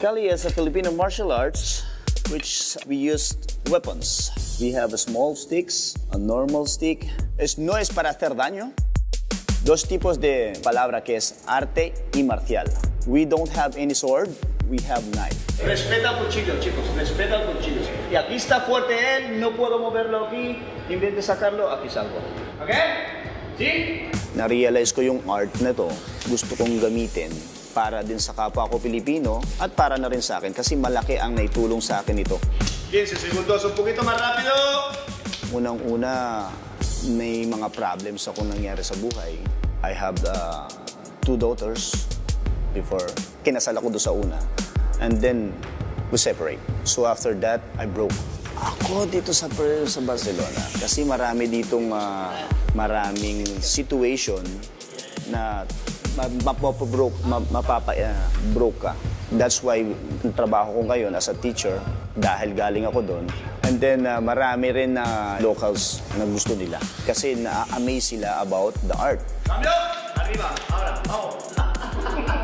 Kali is a Filipino martial arts which we use weapons. We have a small sticks, a normal stick. No es para hacer daño. Dos tipos de palabra que es arte y marcial. We don't have any sword, we have knife. Respeta el cuchillo, chicos, respeta el cuchillo. Y aquí está fuerte él, no puedo moverlo aquí. En vez de sacarlo, aquí salgo. ¿Ok? ¿Sí? Na-realize ko yung art na to, gusto kong gamitin para din sa kapwa ko Pilipino at para na rin sa akin kasi malaki ang naitulong sa akin ito. 15 segundos, un poquito más rápido. Unang-una, may mga problems ako nangyari sa buhay. I have 2 daughters before. Kinasal ako doon sa una. And then, we separate. So after that, I broke. Ako dito sa Barcelona kasi marami ditong maraming situation na mapapa-broke ka. That's why ang trabaho ko ngayon as a teacher dahil galing ako doon. And then marami rin na locals na gusto nila kasi na-amaze sila about the art. Cambio! Arriba! Ahora! Vamos!